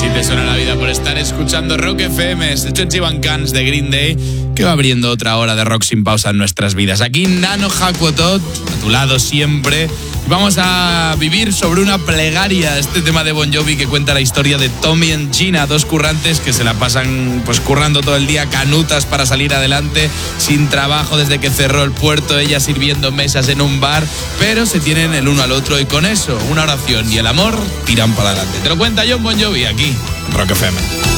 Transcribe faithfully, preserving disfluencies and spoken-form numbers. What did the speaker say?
Si te suena la vida por estar escuchando Rock F M, es veintiuno Guns de Green Day, que va abriendo otra hora de rock sin pausa en nuestras vidas. Aquí Nano Hakuotot, a tu lado siempre. Vamos a vivir sobre una plegaria, este tema de Bon Jovi que cuenta la historia de Tommy y Gina, dos currantes que se la pasan pues currando todo el día, canutas para salir adelante, sin trabajo desde que cerró el puerto, ella sirviendo mesas en un bar, pero se tienen el uno al otro y con eso, una oración y el amor, tiran para adelante. Te lo cuenta Jon Bon Jovi aquí, en Rock F M.